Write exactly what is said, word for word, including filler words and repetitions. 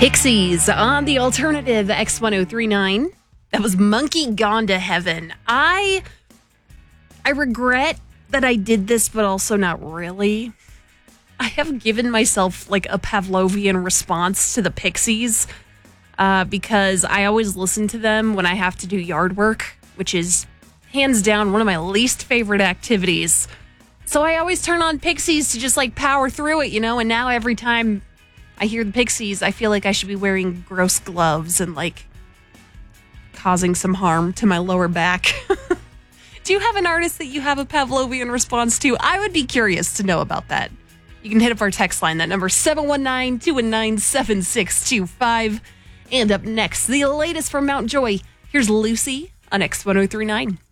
Pixies on the alternative X ten thirty-nine. That was Monkey Gone to Heaven. I I regret that I did this, but also not really. I have given myself like a Pavlovian response to the Pixies uh, because I always listen to them when I have to do yard work, which is hands down one of my least favorite activities. So I always turn on Pixies to just like power through it, you know, and now every time I hear the Pixies, I feel like I should be wearing gross gloves and like causing some harm to my lower back. Do you have an artist that you have a Pavlovian response to? I would be curious to know about that. You can hit up our text line. That number seven one nine, two one nine, seven six two five. And up next, the latest from Mount Joy. Here's Lucy on X ten thirty-nine.